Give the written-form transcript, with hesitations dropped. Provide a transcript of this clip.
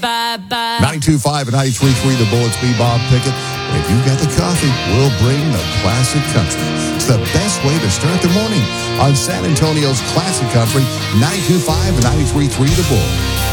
Bye-bye. 92.5 and 93.3 The Bullets. Be Bob Pickett. If you got the coffee, we'll bring the classic country. It's the best way to start the morning on San Antonio's Classic Country, 92.5 and 93.3 The Bull.